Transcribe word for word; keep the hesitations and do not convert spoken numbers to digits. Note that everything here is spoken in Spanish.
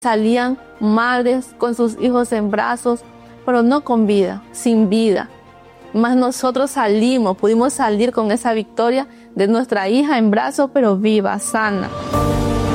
Salían madres con sus hijos en brazos, pero no con vida, sin vida. Mas nosotros salimos, pudimos salir con esa victoria de nuestra hija en brazos, pero viva, sana.